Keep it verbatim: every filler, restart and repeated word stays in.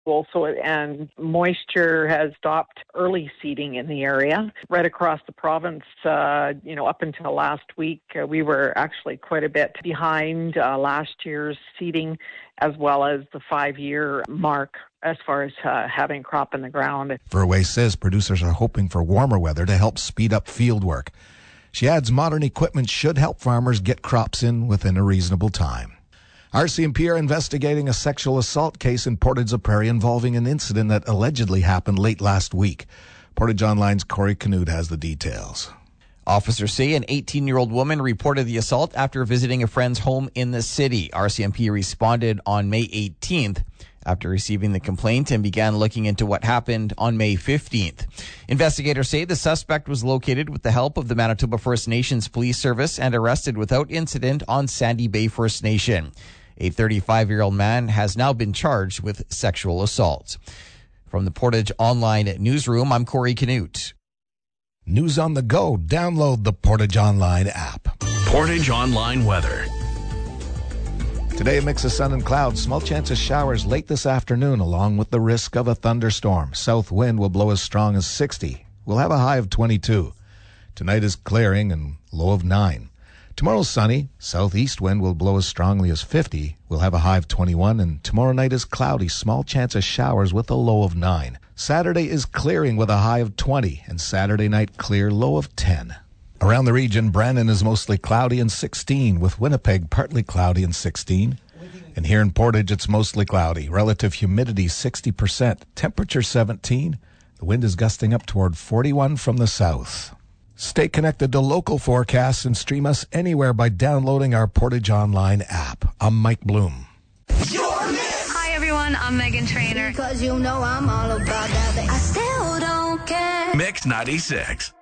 Also, and moisture has stopped early seeding in the area. Right across the province, uh, you know, up until last week, uh, we were actually quite a bit behind uh, last year's seeding, as well as the five-year mark as far as uh, having crop in the ground. Verwey says producers are hoping for warmer weather to help speed up field work. She adds modern equipment should help farmers get crops in within a reasonable time. R C M P are investigating a sexual assault case in Portage-la-Prairie involving an incident that allegedly happened late last week. Portage Online's Corey Canute has the details. Officers say an eighteen-year-old woman reported the assault after visiting a friend's home in the city. R C M P responded on May eighteenth after receiving the complaint and began looking into what happened on May fifteenth. Investigators say the suspect was located with the help of the Manitoba First Nations Police Service and arrested without incident on Sandy Bay First Nation. A thirty-five-year-old man has now been charged with sexual assault. From the Portage Online newsroom, I'm Corey Canute. News on the go. Download the Portage Online app. Portage Online weather. Today, a mix of sun and clouds. Small chance of showers late this afternoon, along with the risk of a thunderstorm. South wind will blow as strong as sixty. We'll have a high of twenty-two. Tonight is clearing and low of nine. Tomorrow's sunny. Southeast wind will blow as strongly as fifty. We'll have a high of twenty-one. And tomorrow night is cloudy. Small chance of showers with a low of nine. Saturday is clearing with a high of twenty. And Saturday night clear, low of ten. Around the region, Brandon is mostly cloudy and sixteen, with Winnipeg partly cloudy and sixteen. And here in Portage, it's mostly cloudy. Relative humidity sixty percent. Temperature seventeen. The wind is gusting up toward forty-one from the south. Stay connected to local forecasts and stream us anywhere by downloading our Portage Online app. I'm Mike Bloom. Hi, everyone. I'm Megan Trainor. Because you know I'm all about that. I still don't care. Mix ninety-six.